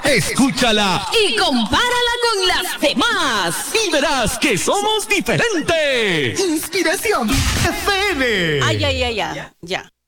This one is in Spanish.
Escúchala y compárala con las demás y verás que somos diferentes. Inspiración FM. Ay, ya.